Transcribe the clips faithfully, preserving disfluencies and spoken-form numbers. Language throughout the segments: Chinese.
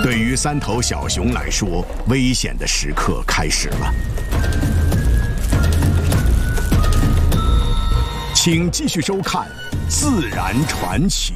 对于三头小熊来说，危险的时刻开始了。请继续收看《自然传奇》。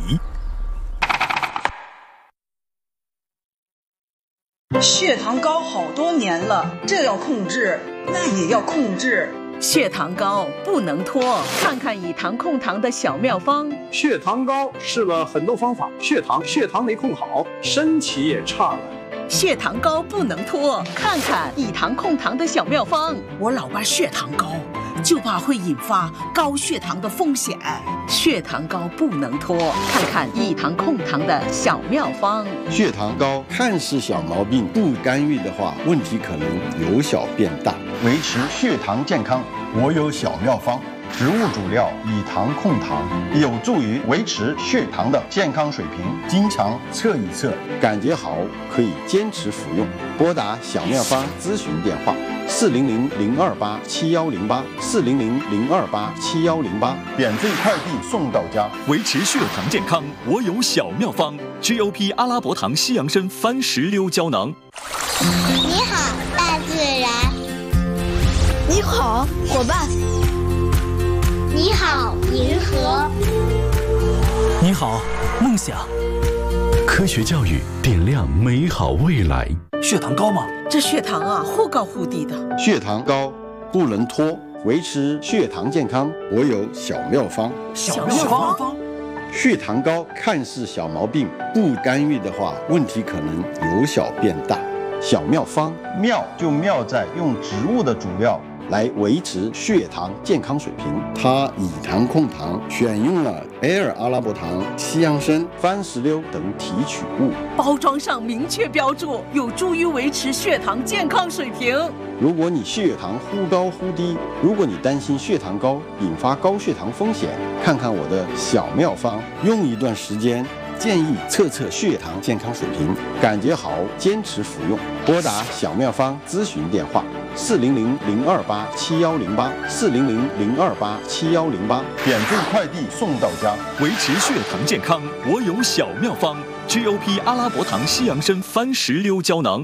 血糖高好多年了，这要控制，那也要控制。 血糖高不能拖，看看以糖控糖的小妙方。 血糖高试了很多方法，血糖血糖没控好，身体也差了。 血糖高不能拖，看看以糖控糖的小妙方。 我老爸血糖高，就怕会引发高血糖的风险。 血糖高不能拖，看看以糖控糖的小妙方。 血糖高看似小毛病，不干预的话，问题可能由小变大。维持血糖健康，我有小妙方。植物主料以糖控糖，有助于维持血糖的健康水平。经常测一测，感觉好可以坚持服用。拨打小妙方咨询电话：四零零零二八七幺零八，四零零零二八七幺零八，免费快递送到家。 维持血糖健康，我有小妙方 ：G O P 阿拉伯糖西洋参番石榴胶囊。 你好，大自然。 你好，伙伴。 你好，银河。 你好，梦想。 科学教育点亮美好未来。 血糖高吗？ 这血糖啊，忽高忽低的。 血糖高不能拖，维持血糖健康，我有小妙方。 小妙方。 血糖高看似小毛病，不干预的话，问题可能由小变大。小妙方，妙就妙在用植物的主料来维持血糖健康水平。它以糖控糖，选用了埃尔阿拉伯糖、西洋参、番石榴等提取物， 包装上明确标注，有助于维持血糖健康水平。 如果你血糖忽高忽低，如果你担心血糖高引发高血糖风险，看看我的小妙方，用一段时间。建议测测血糖健康水平，感觉好坚持服用。拨打小妙方咨询电话：四零零零二八七幺零八，四零零零二八七幺零八，免费快递送到家。 维持血糖健康，我有小妙方 ：G O P 阿拉伯糖西洋参番石榴胶囊。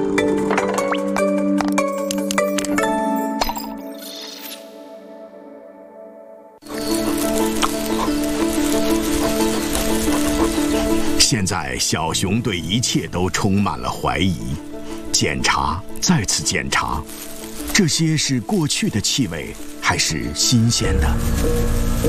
现在小熊对一切都充满了怀疑，检查，再次检查，这些是过去的气味还是新鲜的？